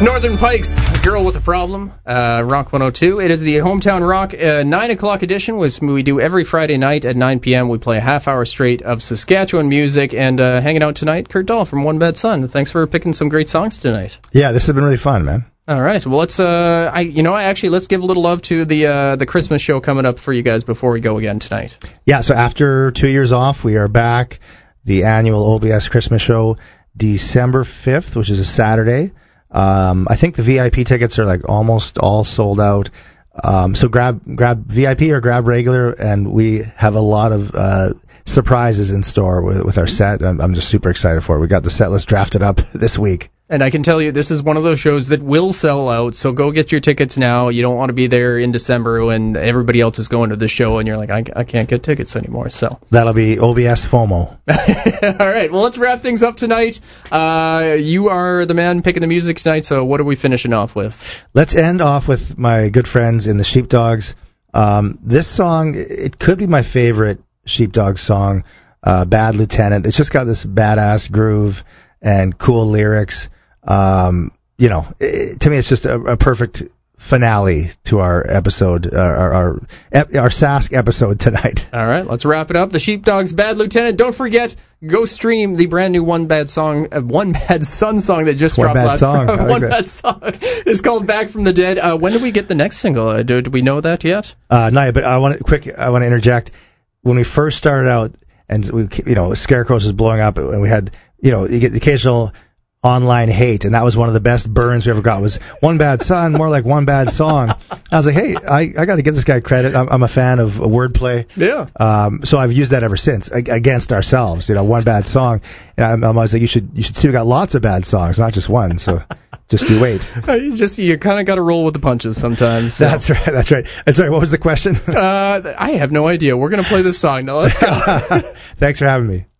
Northern Pikes, Girl with a Problem, Rock 102. It is the Hometown Rock 9 o'clock edition, which we do every Friday night at 9 p.m. We play a half hour straight of Saskatchewan music, and hanging out tonight, Kurt Dahl from One Bad Son. Thanks for picking some great songs tonight. Yeah, this has been really fun, man. All right, well, let's let's give a little love to the Christmas show coming up for you guys before we go again tonight. Yeah, so after 2 years off, we are back. The annual OBS Christmas show, December 5th, which is a Saturday. I think the VIP tickets are like almost all sold out. So grab VIP or grab regular, and we have a lot of surprises in store with our set. I'm just super excited for it. We got the set list drafted up this week. And I can tell you, this is one of those shows that will sell out, so go get your tickets now. You don't want to be there in December when everybody else is going to the show, and you're like, I can't get tickets anymore. So that'll be OBS FOMO. All right, well, let's wrap things up tonight. You are the man picking the music tonight, so what are we finishing off with? Let's end off with my good friends in the Sheepdogs. This song, it could be my favorite Sheepdogs song, Bad Lieutenant. It's just got this badass groove and cool lyrics. To me, it's just a perfect finale to our episode, our Sask episode tonight. All right, let's wrap it up. The Sheepdogs, Bad Lieutenant. Don't forget, go stream the brand new One Bad Son song that just dropped last week. One Bad Song. It's called Back from the Dead. When do we get the next single? Do we know that yet? No, but I want to interject. When we first started out, and Scarecrows was blowing up, and we had, you get the occasional online hate, and that was one of the best burns we ever got, was One Bad Son, more like One Bad Song. I was like, hey, I got to give this guy credit. I'm a fan of wordplay. Yeah. So I've used that ever since, against ourselves, One Bad Song. And I was like, you should see we got lots of bad songs, not just one, so just you wait. You kind of got to roll with the punches sometimes. So. That's right. Sorry, what was the question? I have no idea. We're going to play this song now. Let's go. Thanks for having me.